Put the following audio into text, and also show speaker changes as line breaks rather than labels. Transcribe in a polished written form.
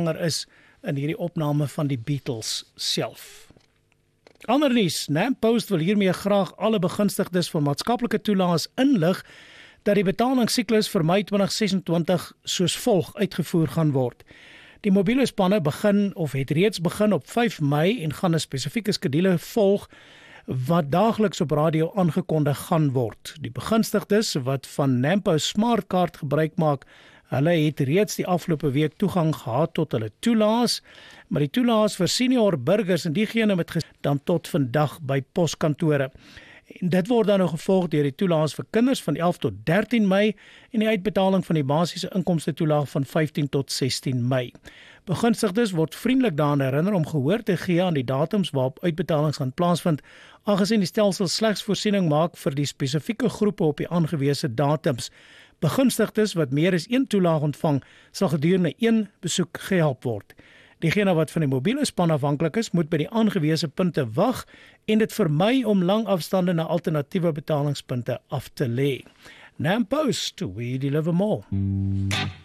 sanger is in hierdie opname van die Beatles self. Ander nuus, NamPost wil hiermee graag alle begunstigdes van maatskaplike toelaas inlig dat die betalingssiklus vir Mei 2026 soos volg uitgevoer gaan word. Die mobiele spanne begin of het reeds begin op 5 Mei en gaan 'n spesifieke skedule volg wat daagliks op radio aangekondig gaan word. Die begunstigdes wat van NamPost Smartcard gebruik maak, hulle het reeds die afgelope week toegang gehad tot hulle toelaas, maar die toelaas vir senior burgers en diegene met dan tot vandag by poskantore. En dit word dan nou gevolg deur die toelaas vir kinders van 11 tot 13 Mei en die uitbetaling van die basiese inkomste toelaag van 15 tot 16 Mei. Begunstigdes word vriendelik daaraan herinner om gehoor te gee aan die datums waarop uitbetalings gaan plaasvind, aangesien die stelsel slegs voorsiening maak vir die spesifieke groepe op die aangewese datums. Begunstigdes wat meer as 1 toelaag ontvang, sal gedurende 1 besoek gehelp word. Diegene wat van die mobiele span afhanklik is, moet by die aangewese punte wag en dit vermy om lang afstande na alternatiewe betalingspunte af te lê. NamPost, we deliver more.